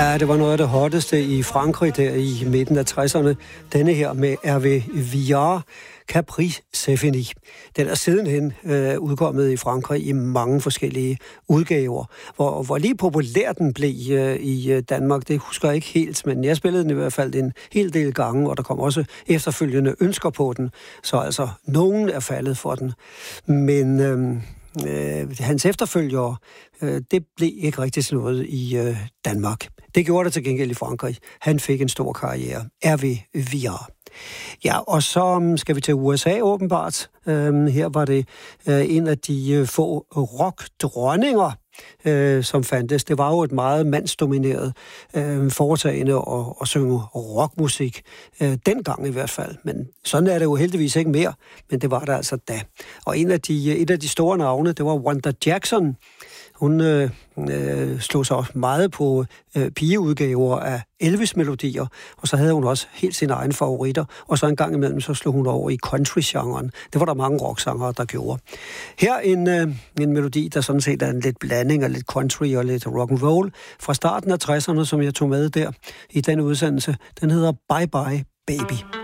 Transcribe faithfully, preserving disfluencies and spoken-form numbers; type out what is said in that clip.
Ja, det var noget af det hotteste i Frankrig der i midten af tresserne. Denne her med Hervé Villard, Caprice c'est fini. Den er sidenhen øh, udkommet i Frankrig i mange forskellige udgaver. Hvor, hvor lige populær den blev øh, i Danmark, det husker jeg ikke helt, men jeg spillede den i hvert fald en hel del gange, og der kom også efterfølgende ønsker på den. Så altså, nogen er faldet for den. Men øh, øh, hans efterfølgere, øh, det blev ikke rigtig sådan noget i øh, Danmark. Det gjorde det til gengæld i Frankrig. Han fik en stor karriere. Hervé Villard. Ja, og så skal vi til U S A åbenbart. Øhm, her var det øh, en af de øh, få rockdronninger, øh, som fandtes. Det var jo et meget mandsdomineret øh, foretagende at, at synge rockmusik. Øh, dengang i hvert fald. Men sådan er det jo heldigvis ikke mere. Men det var der altså da. Og en af de, et af de store navne, det var Wanda Jackson. Hun øh, øh, slog sig meget på øh, pigeudgaver af Elvis-melodier, og så havde hun også helt sine egne favoritter, og så en gang imellem så slog hun over i country-genren. Det var der mange rocksangere, der gjorde. Her en, øh, en melodi, der sådan set er en lidt blanding af lidt country og lidt rock and roll fra starten af tresserne, som jeg tog med der i den udsendelse. Den hedder Bye Bye Baby.